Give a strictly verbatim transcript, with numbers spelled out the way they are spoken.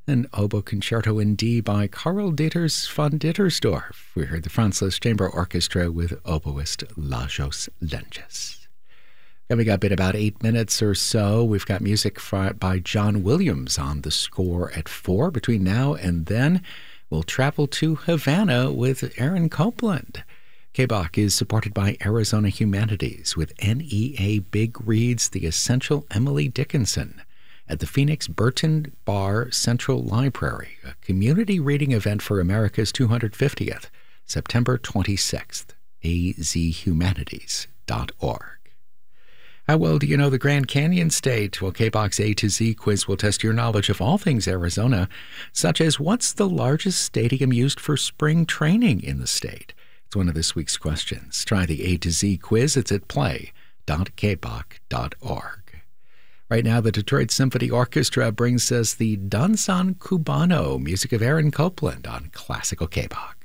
An oboe concerto in D by Karl Dieters von Dittersdorf. We heard the Franz Liszt Chamber Orchestra with oboist Lajos Lenges. Coming up in about eight minutes or so, we've got music by John Williams on the score at four. Between now and then, we'll travel to Havana with Aaron Copland. K B O C is supported by Arizona Humanities with N E A Big Reads The Essential Emily Dickinson at the Phoenix Burton Bar Central Library, a community reading event for America's two hundred fiftieth, September twenty-sixth, a z humanities dot org. How well do you know the Grand Canyon State? Well, K B O C's A to Z quiz will test your knowledge of all things Arizona, such as what's the largest stadium used for spring training in the state? It's one of this week's questions. Try the A to Z quiz. It's at play dot k b o c dot org. Right now, the Detroit Symphony Orchestra brings us the Danzan Cubano, music of Aaron Copland on Classical K B O C.